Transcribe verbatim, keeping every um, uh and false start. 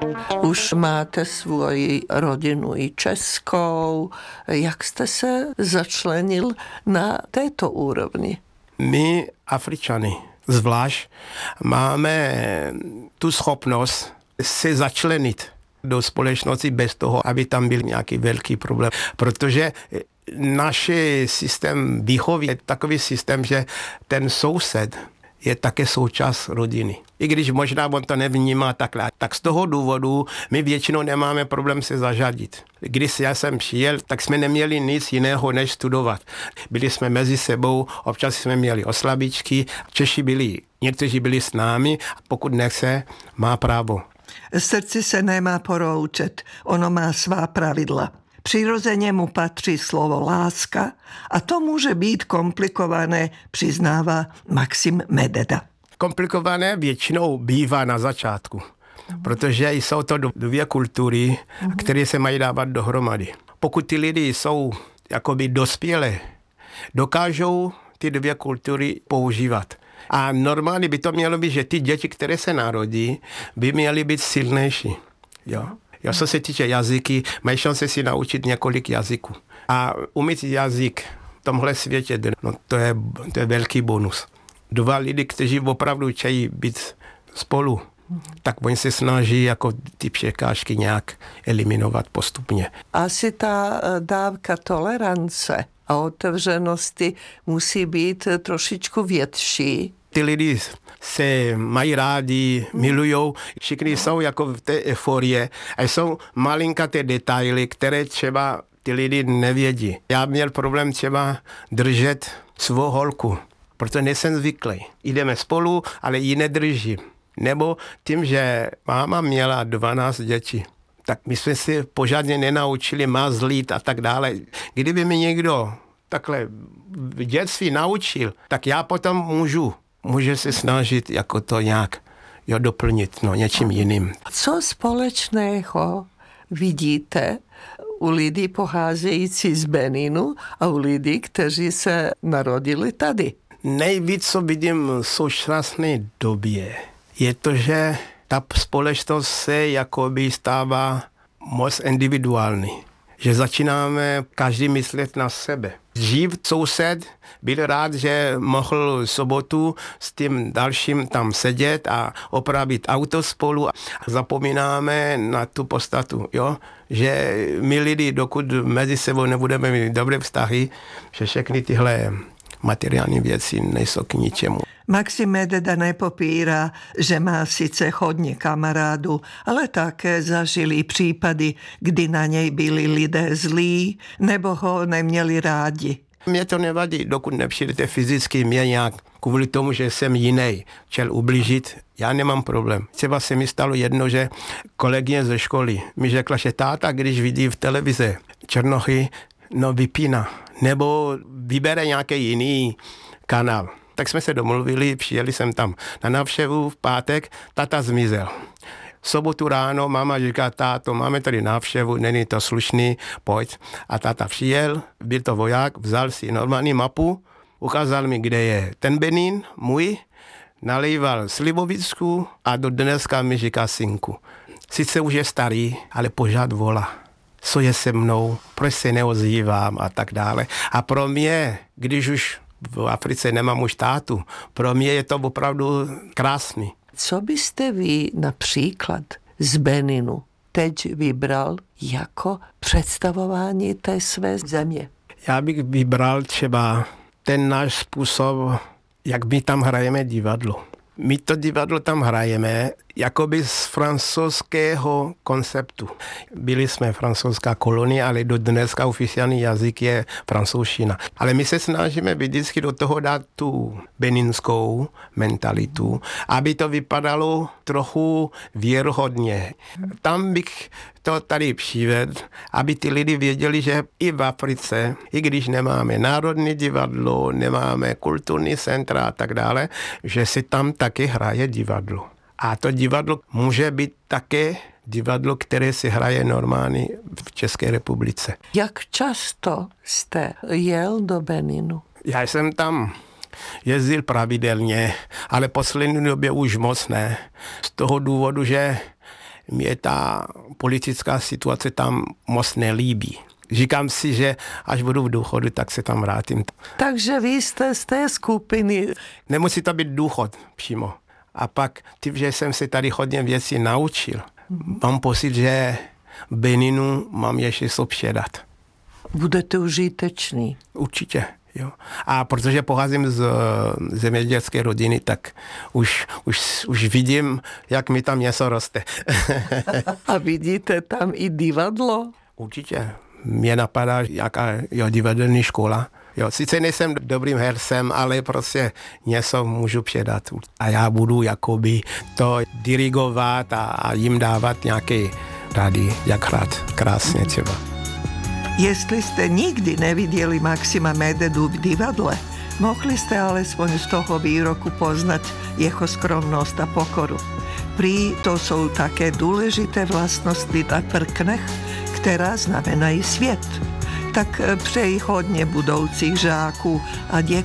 Už máte svoji rodinu i českou. Jak jste se začlenil na této úrovni? My, Afričany, zvlášť, máme tu schopnost se začlenit do společnosti bez toho, aby tam byl nějaký velký problém. Protože náš systém výchovy je takový systém, že ten soused je také součást rodiny. I když možná on to nevnímá takhle. Tak z toho důvodu my většinou nemáme problém se zařadit. Když já jsem přijel, tak jsme neměli nic jiného, než studovat. Byli jsme mezi sebou, občas jsme měli oslabičky, Češi byli, někteří byli s námi, pokud nechce, má právo. Srdci se nemá poroučet, ono má svá pravidla. Přirozeně mu patří slovo láska a to může být komplikované, přiznává Maxim Mededa. Komplikované většinou bývá na začátku, protože jsou to dvě kultury, které se mají dávat dohromady. Pokud ty lidi jsou jakoby dospělé, dokážou ty dvě kultury používat. A normálně by to mělo být, že ty děti, které se narodí, by měly být silnější. Jo. Jo, co se týče jazyky, mají šance si naučit několik jazyků. A umít jazyk v tomhle světě, no to je, to je velký bonus. Dva lidi, kteří opravdu chtějí být spolu, tak oni se snaží jako ty překážky nějak eliminovat postupně. Asi ta dávka tolerance a otevřenosti musí být trošičku větší. Ty lidi se mají rádi, milujou, všichni jsou jako v té euforie a jsou malinkaté detaily, které třeba ty lidi nevědí. Já měl problém třeba držet svou holku, protože nejsem zvyklý. Jdeme spolu, ale ji nedržím. Nebo tím, že máma měla dvanáct dětí, tak my jsme si pořádně nenaučili mazlit a tak dále. Kdyby mi někdo takhle v dětství naučil, tak já potom můžu může se snažit jako to nějak jo, doplnit no, něčím jiným. Co společného vidíte u lidí pocházející z Beninu a u lidí, kteří se narodili tady? Nejvíc, co vidím v současné době, je to, že ta společnost se jakoby stává moc individuální. Že začínáme každý myslet na sebe. Dřív soused byl rád, že mohl sobotu s tím dalším tam sedět a opravit auto spolu. Zapomínáme na tu podstatu, jo? Že my lidi, dokud mezi sebou nebudeme mít dobré vztahy, že všechny tyhle materiální věci nejsou k ničemu. Maxim Mededa nepopírá, že má sice hodně kamarádů, ale také zažili případy, kdy na něj byli lidé zlí nebo ho neměli rádi. Mě to nevadí, dokud nepřijdete fyzicky mě nějak kvůli tomu, že jsem jiný, chtěl ublížit, já nemám problém. Třeba se mi stalo jedno, že kolegyně ze školy mi řekla, že táta, když vidí v televizi černochy, no vypíná, nebo vybere nějaký jiný kanál. Tak jsme se domluvili, přijeli jsem tam na návštěvu v pátek, tata zmizel. V sobotu ráno máma říká, táto, máme tady návštěvu, není to slušný, pojď. A táta přijel, byl to voják, vzal si normální mapu, ukázal mi, kde je ten Benin, můj, nalejval slivovicku a do dneska mi říká synku. Sice už je starý, ale pořád volá. Co je se mnou, proč se neozývám a tak dále. A pro mě, když už v Africe nemám už tátu, pro mě je to opravdu krásný. Co byste vy například z Beninu teď vybral jako představování té své země? Já bych vybral třeba ten náš způsob, jak my tam hrajeme divadlo. My to divadlo tam hrajeme jakoby z francouzského konceptu. Byli jsme francouzská kolonie, ale do dneska oficiální jazyk je francouzština. Ale my se snažíme vždycky do toho dát tu beninskou mentalitu, aby to vypadalo trochu věrohodně. Tam bych to tady přivedl, aby ty lidi věděli, že i v Africe, i když nemáme národní divadlo, nemáme kulturní centra a tak dále, že si tam taky hraje divadlo. A to divadlo může být také divadlo, které se hraje normálně v České republice. Jak často jste jel do Beninu? Já jsem tam jezdil pravidelně, ale poslední době už moc ne. Z toho důvodu, že mě ta politická situace tam moc nelíbí. Říkám si, že až budu v důchodu, tak se tam vrátím. Takže vy jste z té skupiny. Nemusí to být důchod přímo. A pak tím, že jsem se tady hodně věcí naučil, mám pocit, že v Beninu mám ještě co předat. Budete užitečný. Určitě, jo. A protože pocházím z zemědělské rodiny, tak už, už, už vidím, jak mi tam něco roste. A vidíte tam i divadlo? Určitě. Mě napadá, jaká je divadelní škola. Jo, sice nejsem dobrým hercem, ale prostě něco můžu předat. A já budu jakoby to dirigovat a, a jim dávat nějaké rady, jak hrát krásně třeba. Jestli jste nikdy neviděli Maxima Mededu v divadle, mohli jste alespoň z toho výroku poznat jeho skromnost a pokoru. Prý to jsou také důležité vlastnosti na prknech, která znamenají svět. Tak přeji hodně budoucích žáků a děkuji